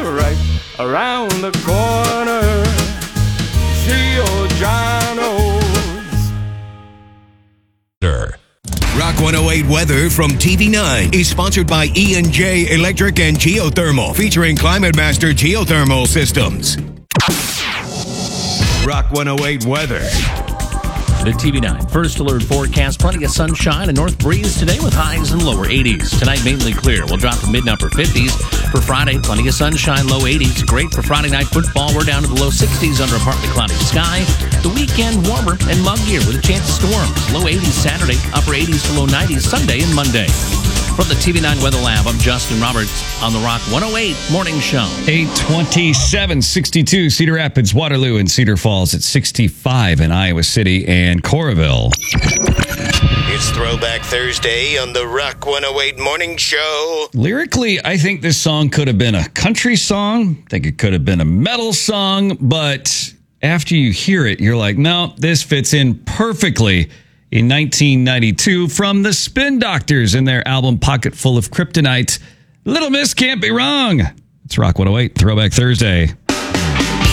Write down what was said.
right around the corner. Giordano's. Rock 108 weather from TV9 is sponsored by E&J Electric and Geothermal, featuring Climate Master Geothermal Systems. Rock 108 weather. The TV9 First Alert forecast. Plenty of sunshine and north breeze today with highs in lower 80s. Tonight, mainly clear. We'll drop to mid and upper 50s. For Friday, plenty of sunshine, low 80s. Great for Friday night football. We're down to the low 60s under a partly cloudy sky. The weekend, warmer and muggier with a chance of storms. Low 80s Saturday, upper 80s to low 90s Sunday and Monday. From the TV9 Weather Lab, I'm Justin Roberts on the Rock 108 Morning Show. 827, 62, Cedar Rapids, Waterloo, and Cedar Falls at 65 in Iowa City and Coralville. It's Throwback Thursday on the Rock 108 Morning Show. Lyrically, I think this song could have been a country song. I think it could have been a metal song, but after you hear it, you're like, no, this fits in perfectly. In 1992, from the Spin Doctors in their album Pocket Full of Kryptonite, Little Miss Can't Be Wrong. It's Rock 108, Throwback Thursday.